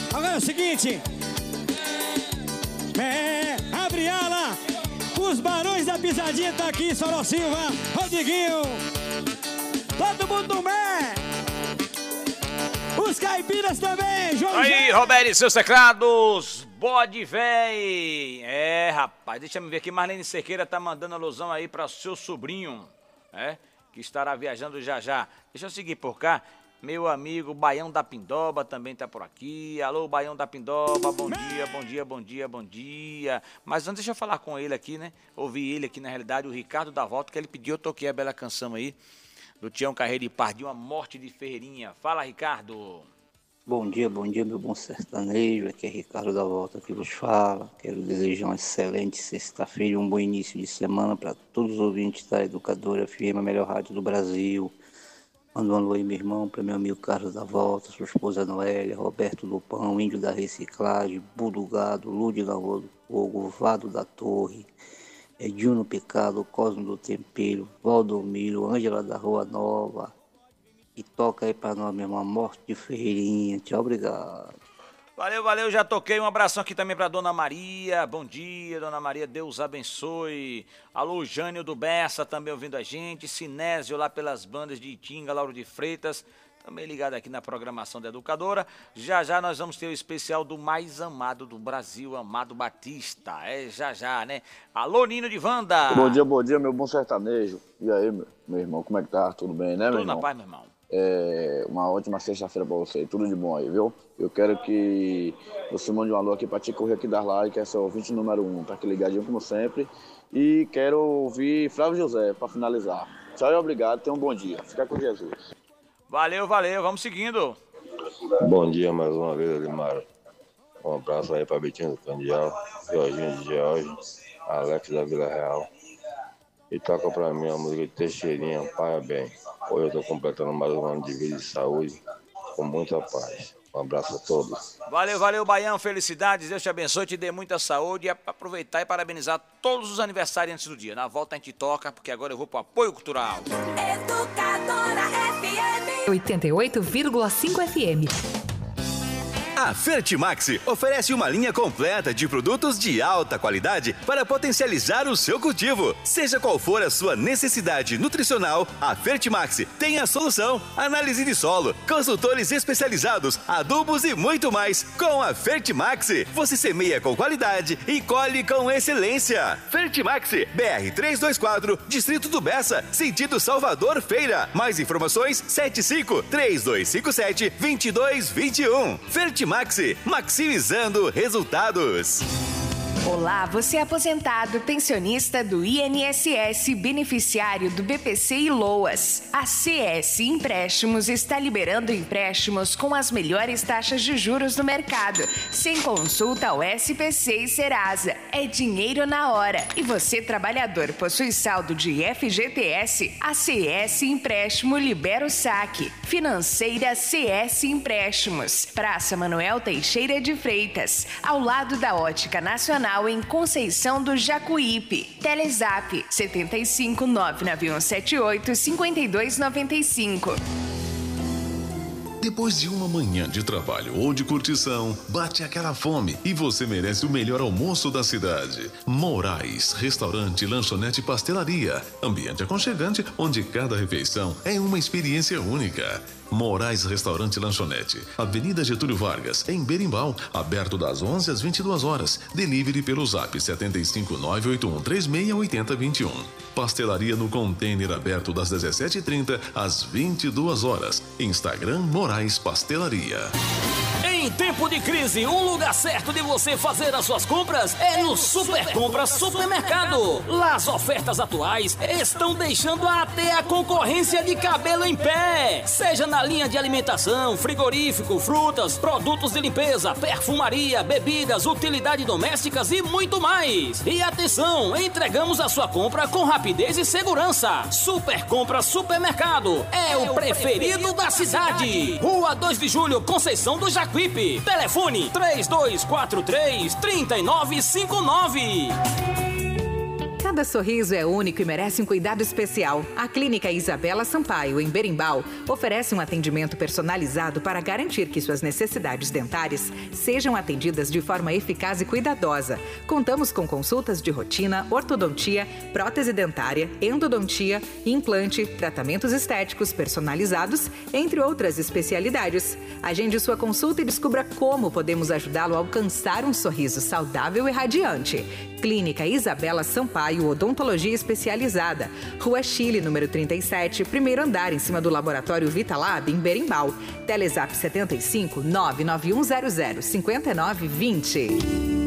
Agora é o seguinte. Abre ala. Os Barões da Pisadinha tá aqui, Soró Silva, Rodriguinho. Todo mundo no Mé. Os Caipiras também, João. Aí, Roberto e seus teclados. Bode véi. Rapaz, deixa eu ver aqui. Marlene Cerqueira tá mandando alusão aí para seu sobrinho, que estará viajando já já. Deixa eu seguir por cá. Meu amigo Baião da Pindoba também tá por aqui. Alô, Baião da Pindoba, bom dia, bom dia, bom dia, bom dia. Mas antes deixa eu falar com ele aqui, né? Ouvi ele aqui, na realidade, o Ricardo da Volta, que ele pediu, eu toquei a bela canção aí, do Tião Carreiro e Pardinho, A Morte de Ferreirinha. Fala, Ricardo. Bom dia, meu bom sertanejo. Aqui é Ricardo da Volta que vos fala. Quero desejar uma excelente sexta-feira e um bom início de semana para todos os ouvintes da Educadora FM, a melhor rádio do Brasil. Mando um alô aí, meu irmão, para meu amigo Carlos da Volta, sua esposa Noélia, Roberto do Pão, Índio da Reciclagem, Budo Gado, Lude da Fogo, Vado da Torre, Edilno Picado, Cosmo do Tempero, Valdomiro, Ângela da Rua Nova. E toca aí pra nós, meu irmão, A Morte de Ferreirinha. Tchau, obrigado. Valeu, já toquei. Um abração aqui também pra Dona Maria. Bom dia, Dona Maria, Deus abençoe. Alô, Jânio do Bessa também ouvindo a gente. Sinésio lá pelas bandas de Itinga, Lauro de Freitas, também ligado aqui na programação da Educadora. Já nós vamos ter o especial do mais amado do Brasil, Amado Batista. Já, né? Alô, Nino de Wanda. Bom dia, meu bom sertanejo. E aí, meu irmão, como é que tá? Tudo bem, né, meu irmão? Tudo na paz, meu irmão. Uma ótima sexta-feira pra você, tudo de bom aí, viu? Eu quero que você mande um alô aqui pra te correr aqui das lives, que é seu ouvinte número 1, tá aqui ligadinho como sempre. E quero ouvir Flávio José pra finalizar. Tchau e obrigado, tenha um bom dia. Fica com Jesus. Valeu, vamos seguindo. Bom dia mais uma vez, Elimar. Um abraço aí pra Betinho do Candial, Jorginho de George, Alex da Vila Real. E toca pra mim a música de Teixeirinha, Parabéns. Hoje eu tô completando mais um ano de vida e saúde, com muita paz. Um abraço a todos. Valeu, Baião, felicidades, Deus te abençoe, te dê muita saúde e aproveitar e parabenizar todos os aniversários do dia. Na volta a gente toca, porque agora eu vou pro apoio cultural. Educadora FM 88,5 FM. A Fertimax oferece uma linha completa de produtos de alta qualidade para potencializar o seu cultivo. Seja qual for a sua necessidade nutricional, a Fertimax tem a solução. Análise de solo, consultores especializados, adubos e muito mais. Com a Fertimax, você semeia com qualidade e colhe com excelência. Fertimax, BR 324, Distrito do Bessa, sentido Salvador Feira. Mais informações, 75-3257-2221. Fertimax, maximizando resultados. Olá, você é aposentado, pensionista do INSS, beneficiário do BPC e LOAS. A CS Empréstimos está liberando empréstimos com as melhores taxas de juros do mercado, sem consulta ao SPC e Serasa. É dinheiro na hora. E você, trabalhador, possui saldo de FGTS? A CS Empréstimo libera o saque. Financeira CS Empréstimos. Praça Manuel Teixeira de Freitas, ao lado da Ótica Nacional, em Conceição do Jacuípe. Telezap 75 99178 5295. Depois de uma manhã de trabalho ou de curtição, bate aquela fome e você merece o melhor almoço da cidade. Moraes, restaurante, lanchonete e pastelaria. Ambiente aconchegante onde cada refeição é uma experiência única. Moraes Restaurante e Lanchonete, Avenida Getúlio Vargas, em Berimbau, aberto das 11 às 22 horas. Delivery pelo Zap 75981368021. Pastelaria no container aberto das 17h30 às 22 horas. Instagram Moraes Pastelaria. Em tempo de crise, o lugar certo de você fazer as suas compras é no Super Compras Supermercado. Lá as ofertas atuais estão deixando até a concorrência de cabelo em pé. Seja na linha de alimentação, frigorífico, frutas, produtos de limpeza, perfumaria, bebidas, utilidades domésticas e muito mais. E atenção, entregamos a sua compra com rapidez e segurança. Super Compras Supermercado é o preferido da cidade. Rua 2 de Julho, Conceição do Jacuípe. Telefone 3243-3959. Cada sorriso é único e merece um cuidado especial. A Clínica Isabela Sampaio, em Berimbau, oferece um atendimento personalizado para garantir que suas necessidades dentárias sejam atendidas de forma eficaz e cuidadosa. Contamos com consultas de rotina, ortodontia, prótese dentária, endodontia, implante, tratamentos estéticos personalizados, entre outras especialidades. Agende sua consulta e descubra como podemos ajudá-lo a alcançar um sorriso saudável e radiante. Clínica Isabela Sampaio, Odontologia Especializada. Rua Chile, número 37, primeiro andar, em cima do Laboratório Vitalab, em Berimbau. Telezap 75 99100 5920.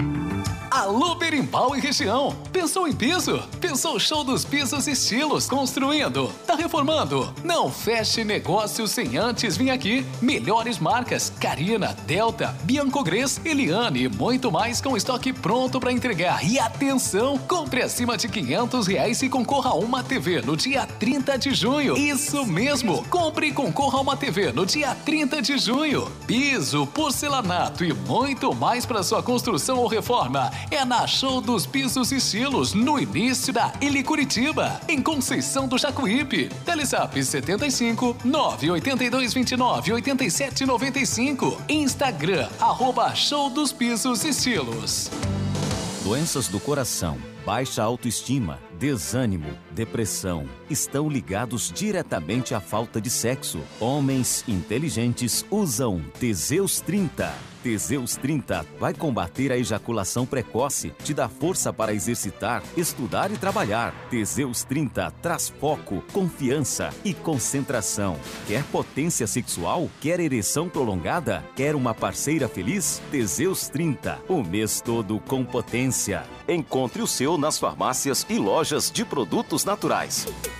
Alô Berimbau e região, pensou em piso? Pensou show dos pisos estilos, construindo, tá reformando? Não feche negócio sem antes vir aqui. Melhores marcas, Carina, Delta, Biancogres, Eliane e muito mais com estoque pronto para entregar. E atenção, compre acima de R$500 e concorra a uma TV no dia 30 de junho. Isso mesmo, compre e concorra a uma TV no dia 30 de junho. Piso, porcelanato e muito mais para sua construção ou reforma. É na Show dos Pisos Estilos, no início da Ilha Curitiba, em Conceição do Jacuípe. Telezap 75 982 29 87 95. Instagram, @Show dos Pisos Estilos. Doenças do coração, baixa autoestima, desânimo, depressão estão ligados diretamente à falta de sexo. Homens inteligentes usam Teseus 30. Teseus 30 vai combater a ejaculação precoce, te dá força para exercitar, estudar e trabalhar. Teseus 30 traz foco, confiança e concentração. Quer potência sexual? Quer ereção prolongada? Quer uma parceira feliz? Teseus 30, o mês todo com potência. Encontre o seu nas farmácias e lojas de produtos naturais.